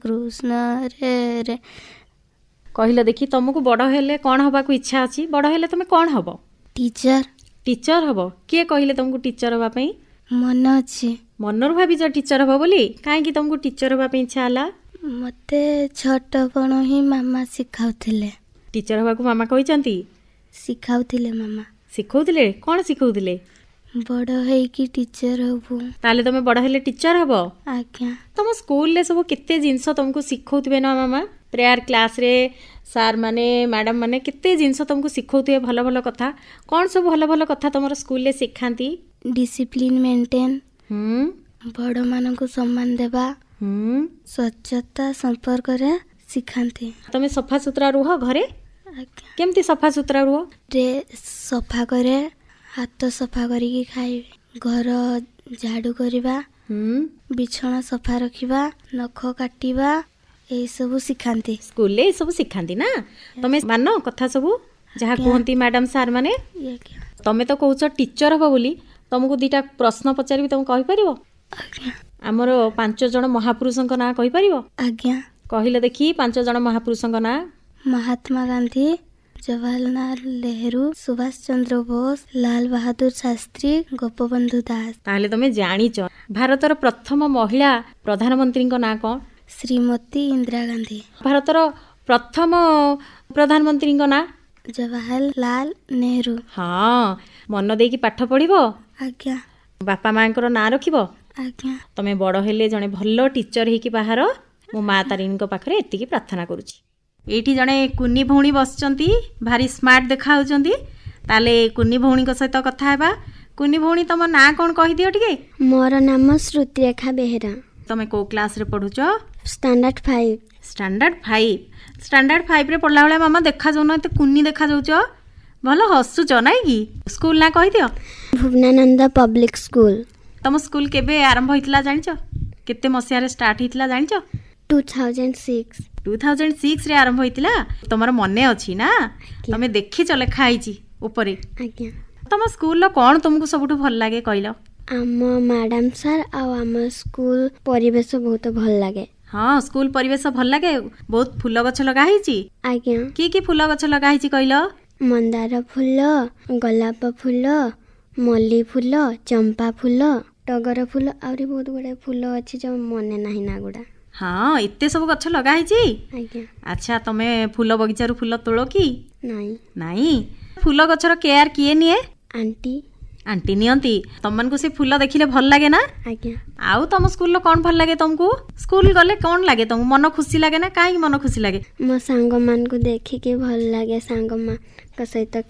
कृष्ण रे रे। कहले देखी तुमको बड़ हेले कौन हवा को इच्छा अच्छी? बड़ हेले तुम कौन हब? टीचर। Teacher hub? किए कहले तुमको टीचर हवा पई? मन अच्छे। मनर भाविज टीचर हब बोली? काहे तुमको टीचर हवा पई इच्छा हला? मते छोटपण ही मामा सिखाउथिले। टीचर हवा को मामा कहिसंती? सिखाउथिले मामा। सिखौथिले? कौन सिखौथिले? बड़ है कि टीचर हबु। ताले तुम बड़ हेले टीचर हब? आज्ञा। तुम स्कूल ले सब केते जिंस तुमको सिखौथिबे ना मामा? प्रेयर क्लास रे सार माने मैडम माने केते जिंस तुमको सिखौथिबे भल भल कथा। कौन सब भल भल कथा तुमर स्कूल ले सिखांती? डिसिप्लिन मेंटेन, बड़ मान को सम्मान देबा, स्वच्छता संपर्क रे सिखांती। तुम सफा सुतरा रुह घरे? केमती सफा सुतरा रुह? ड्रेस सफा करे, हाथ सफा करिकी खाइबे, घर झाड़ू करवा, बिछଣା सफा रखिबा, नख काटिबा, ए सब सिखांती। स्कूल ले सब सिखांती ना? तमे मानो कथा सब जहा कहंती मैडम सार माने? तमे तो कहउछ टीचर हबो बोली, तुमको दीटा प्रश्न पचारिबी, तुम कहि परिबो? आज्ञा। हमरो 5 जण महापुरुषक ना कहि परिबो? आज्ञा। कहिले देखी 5 जण महापुरुषक ना? महात्मा गांधी, जवाहरलाल नेहरू, सुभाष चंद्र बोस, लाल बहादुर शास्त्री, गोपबंधु दास। ताले तमे जानिच भारतर प्रथम महिला प्रधानमंत्री को ना कौन? श्रीमती इंदिरा गांधी। भारतर प्रथम प्रधानमंत्री को ना? जवाहरलाल नेहरू। हाँ, मन देकी पाठ पढ़िबो? आज्ञा। बापा मांकर ना रखिबो? आज्ञा। तमे बड़ हेले जणे भल्लो टीचर हेकी बाहर मो माँ तारिणी को पाखरे एतिकी प्रार्थना करूची। एठी जणे कुन्नी भौणी बसचंती, भारी स्मार्ट देखा होचंती। ताले कुन्नी भौणी को सहित कथा हेबा। कुन्नी भौणी तम ना कोन कहि दियो टिके? मोर नाम श्रुति रेखा बेहेरा। तमे को क्लास रे पढुछ? स्टैंडर्ड 5। स्टैंडर्ड 5? स्टैंडर्ड 5 रे पढला बेले मामा देखा जाउन एते कुन्नी देखा जाउछ। भलो हसुछ नाइ की? स्कूल ना कहि दियो? भुवनानंद पब्लिक स्कूल। तम स्कूल केबे आरंभ होइतला जानिछ? केते मसिया रे स्टार्ट हितला जानिछ? 2006। 2006 रे आरंभ होइतला? तमर मने अछि ना? तमे देखि चले खाइची ऊपरे? आज्ञा। तम स्कूल लो कोन तुमको सबुठ भल लागे कहिलो? आम मैडम सर आ आम स्कूल परिवेश बहुत भल लागे। हाँ, स्कूल परिवेश भल लागे। बहुत फूल गछ लगा हिची? आज्ञा। की फूल गछ लगा हिची कहिलो? मंदार फूल, गोलाप फूल, मल्ली फूल, चंपा फूल, टगर फूल, आउरी बहुत गुडे फूल अछि जो मने नाही ना गुडा। हाँ, इत्ते सब गछ लगा हिची? आज्ञा। अच्छा, तमे फूल बगीचा रु फूल तोलो की? नाही। नाही? फूल गछर केयर किए निए? आंटी। आंटी नियंती। तमन को से फूल देखिले भल लागे ना? आज्ञा। आउ तम स्कूल लो कोन भल लागे तुमको? स्कूल गले कोन लागे तुमको? मन खुशी लागे ना? काई मन खुशी लागे? मो सांग मान को देखि के भल लागे, सांग मान का सहित